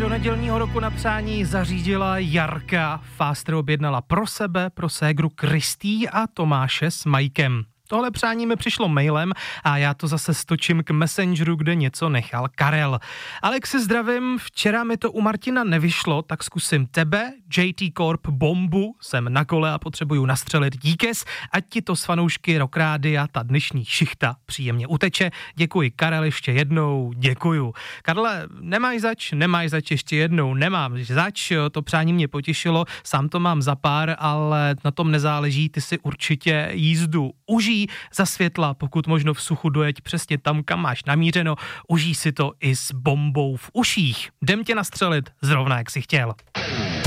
do nedělního roku na přání zařídila Jarka. Fástr objednala pro sebe, pro ségru Kristý a Tomáše s Majkem. Tohle přání mi přišlo mailem a já to zase stočím k Messengeru, kde něco nechal Karel. Alexi, zdravím, včera mi to u Martina nevyšlo, tak zkusím tebe, JT Corp bombu, jsem na kole a potřebuju nastřelit díkes, ať ti to s fanoušky Rock Rádia ta dnešní šichta příjemně uteče. Děkuji, Karel, ještě jednou, děkuju. Karle, nemáš zač ještě jednou, nemám zač, to přání mě potěšilo, sám to mám za pár, ale na tom nezáleží, ty si určitě jízdu užij za světla, pokud možno v suchu dojeď přesně tam, kam máš namířeno, užij si to i s bombou v uších. Jdem tě nastřelit zrovna, jak jsi chtěl.